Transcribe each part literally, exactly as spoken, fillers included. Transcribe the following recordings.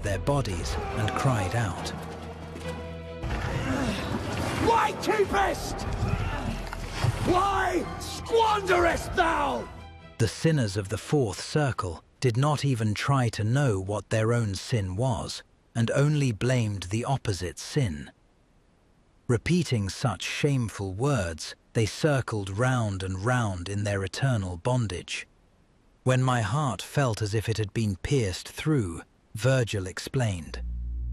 left their bodies and cried out. Why keepest? Why squanderest thou? The sinners of the fourth circle did not even try to know what their own sin was, and only blamed the opposite sin. Repeating such shameful words, they circled round and round in their eternal bondage. When my heart felt as if it had been pierced through, Virgil explained.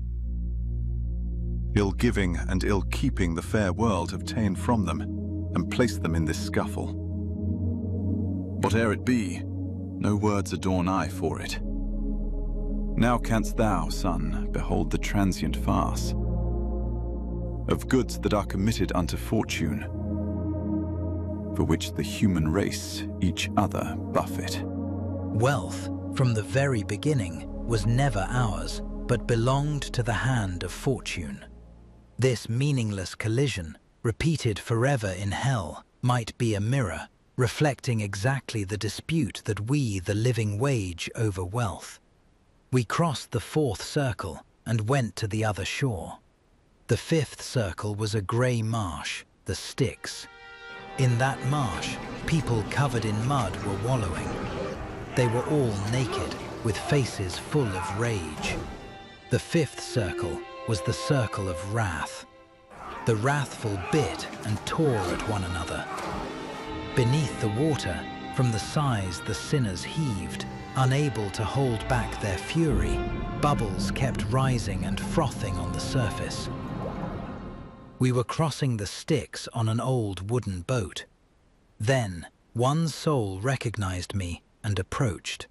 Ill-giving and ill-keeping the fair world have ta'en from them, and placed them in this scuffle. Whate'er it be, no words adorn I for it. Now canst thou, son, behold the transient farce of goods that are committed unto fortune, for which the human race each other buffet. Wealth, from the very beginning, was never ours, but belonged to the hand of fortune. This meaningless collision, repeated forever in hell, might be a mirror, reflecting exactly the dispute that we, the living, wage over wealth. We crossed the fourth circle and went to the other shore. The fifth circle was a grey marsh, the Styx. In that marsh, people covered in mud were wallowing. They were all naked, with faces full of rage. The fifth circle was the circle of wrath. The wrathful bit and tore at one another. Beneath the water, from the sighs the sinners heaved, unable to hold back their fury, bubbles kept rising and frothing on the surface. We were crossing the Styx on an old wooden boat. Then, one soul recognized me and approached.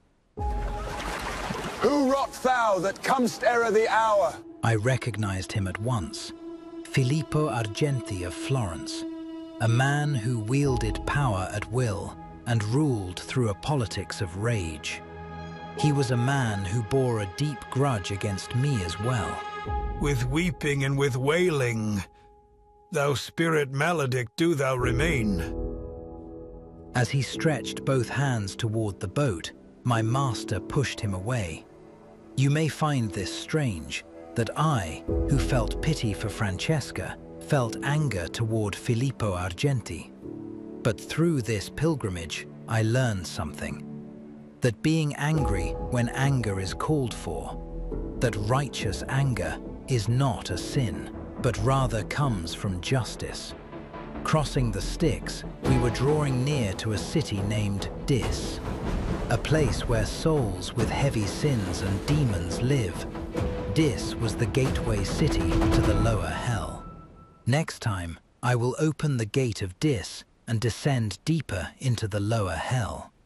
Who rot thou that comest ere the hour? I recognized him at once. Filippo Argenti of Florence, a man who wielded power at will and ruled through a politics of rage. He was a man who bore a deep grudge against me as well. With weeping and with wailing, thou spirit maledict, do thou remain. As he stretched both hands toward the boat, my master pushed him away. You may find this strange, that I, who felt pity for Francesca, felt anger toward Filippo Argenti. But through this pilgrimage, I learned something. That being angry when anger is called for, that righteous anger is not a sin, but rather comes from justice. Crossing the Styx, we were drawing near to a city named Dis, a place where souls with heavy sins and demons live. Dis was the gateway city to the lower hell. Next time, I will open the gate of Dis and descend deeper into the lower hell.